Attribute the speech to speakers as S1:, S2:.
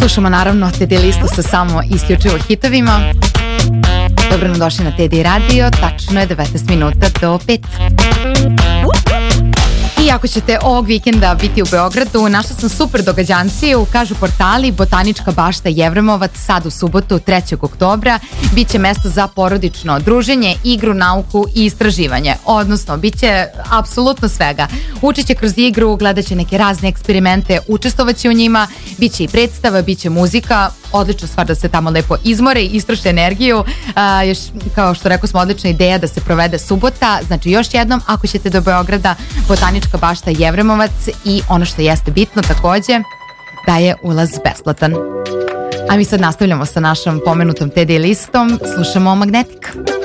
S1: Slušamo naravno TD listu sa samo isključivo hitovima. Dobro nam došli na TD radio, tačno je 19 minuta do 5. I ako ćete ovog vikenda biti u Beogradu, našla sam super događanciju, kažu portali Botanička bašta Jevremovac, sad u subotu 3. oktobra, bit će mesto za porodično druženje, igru, nauku i istraživanje, odnosno bit će apsolutno svega. Učit će kroz igru, gledat će neke razne eksperimente, učestvovat će u njima, bit će i predstava, bit će muzika, odlična stvar da se tamo lepo izmore i istroše energiju. Još, kao što rekao smo, odlična ideja da se provede subota. Znači još jednom, ako ćete do Beograda, Botanička bašta Jevremovac, i ono što jeste bitno takođe, da je ulaz besplatan. A mi sad nastavljamo sa našom pomenutom TD listom, slušamo Magnetic.